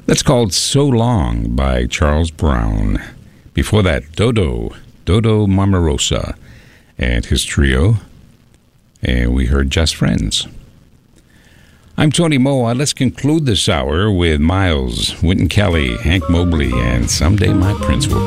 That's called So Long by Charles Brown. Before that, Dodo Marmarosa and his trio. And we heard Just Friends. I'm Tony Moa. Let's conclude this hour with Miles, Wynton Kelly, Hank Mobley, and Someday My Prince Will